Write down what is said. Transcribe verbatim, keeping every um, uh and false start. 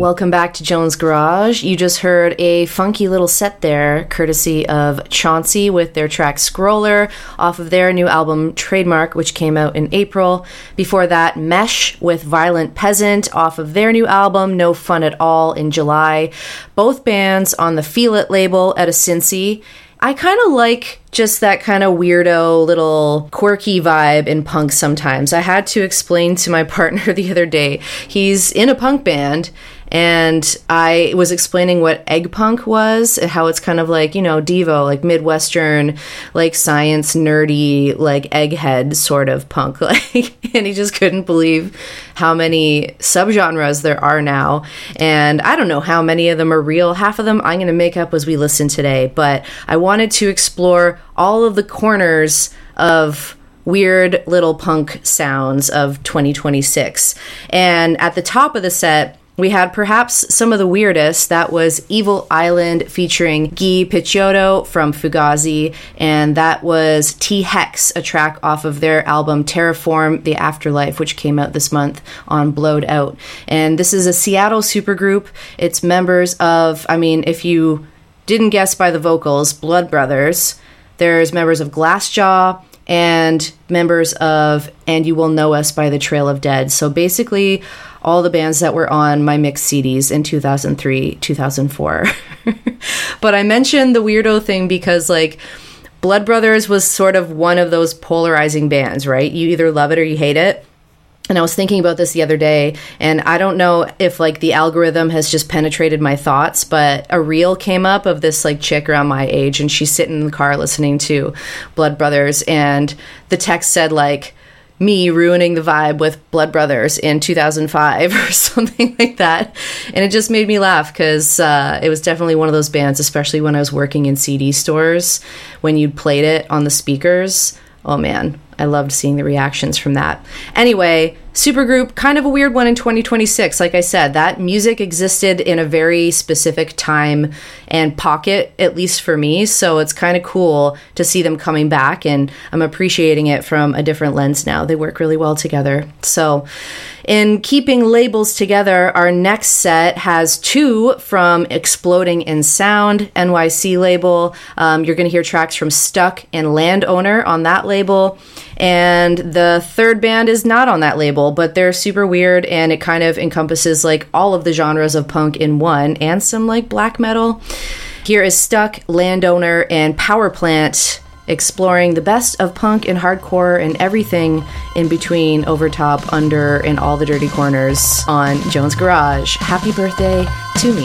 Welcome back to Jones Garage. You just heard a funky little set there, courtesy of Chauncey with their track Scroller off of their new album Trademark, which came out in April. Before that, Mesh with Violent Peasant off of their new album No Fun at All in July. Both bands on the Feel It label at Cincy. I kind of like just that kind of weirdo little quirky vibe in punk sometimes. I had to explain to my partner the other day. He's in a punk band, and I was explaining what egg punk was and how it's kind of like, you know, Devo, like Midwestern, like science nerdy, like egghead sort of punk. Like, and he just couldn't believe how many subgenres there are now. And I don't know how many of them are real. Half of them I'm going to make up as we listen today. But I wanted to explore all of the corners of weird little punk sounds of twenty twenty-six. And at the top of the set, we had perhaps some of the weirdest. That was Evil Island featuring Guy Picciotto from Fugazi, and that was T-Hex, a track off of their album Terraform the Afterlife, which came out this month on Blowed Out. And this is a Seattle supergroup. It's members of, I mean, if you didn't guess by the vocals, Blood Brothers. There's members of Glassjaw and members of And You Will Know Us by the Trail of Dead. So basically all the bands that were on my mixed C Ds in two thousand three, two thousand four. But I mentioned the weirdo thing because, like, Blood Brothers was sort of one of those polarizing bands, right? You either love it or you hate it. And I was thinking about this the other day, and I don't know if, like, the algorithm has just penetrated my thoughts, but a reel came up of this, like, chick around my age, and she's sitting in the car listening to Blood Brothers, and the text said, like, me ruining the vibe with Blood Brothers in two thousand five or something like that. And it just made me laugh because uh, it was definitely one of those bands, especially when I was working in C D stores, when you'd played it on the speakers. Oh man, I loved seeing the reactions from that. Anyway, supergroup, kind of a weird one in twenty twenty-six. Like I said, that music existed in a very specific time and pocket, at least for me. So it's kind of cool to see them coming back, and I'm appreciating it from a different lens now. They work really well together. So in keeping labels together, our next set has two from Exploding in Sound, N Y C label. Um, you're going to hear tracks from Stuck and Landowner on that label. And the third band is not on that label, but they're super weird, and it kind of encompasses like all of the genres of punk in one, and some like black metal. Here is Stuck, Landowner, and Power Plant, exploring the best of punk and hardcore and everything in between, over top, under, and all the dirty corners on Jones Garage. Happy birthday to me.